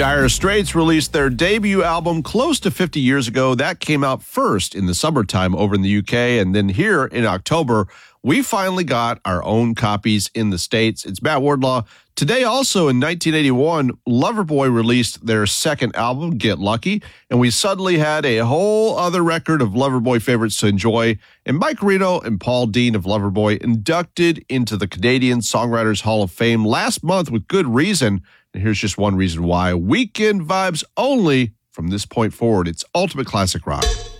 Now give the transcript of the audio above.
Dire Straits released their debut album close to 50 years ago. That came out first in the summertime over in the UK, and then here in October, we finally got our own copies in the States. It's Matt Wardlaw. Today, also in 1981, Loverboy released their second album, Get Lucky, and we suddenly had a whole other record of Loverboy favorites to enjoy, and Mike Reno and Paul Dean of Loverboy inducted into the Canadian Songwriters Hall of Fame last month with good reason. And here's just one reason why. Weekend vibes only from this point forward. It's ultimate classic rock.